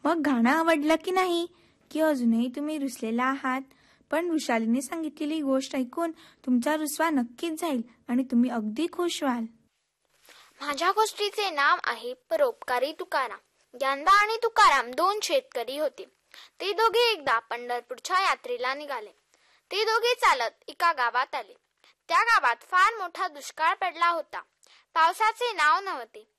मग गाणं आवडलं की नाही? की अजूनही तुम्ही रुसलेला आहात? पण वृषालीने सांगितलेली गोष्ट ऐकून तुमचा रुसवा नक्कीच जाईल आणि तुम्ही अगदी खुश व्हाल. माझ्या गोष्टीचे नाव आहे परोपकारी तुकाराम. ज्ञानबा आणि तुकाराम 2 शेतकरी होते. ते दोघे एकदा पंढरपूरच्या यात्रेला निघाले. ते दोघे चालत एका गावात आले. त्या गावात फार मोठा दुष्काळ पडला होता. पावसाचे नाव नव्हते.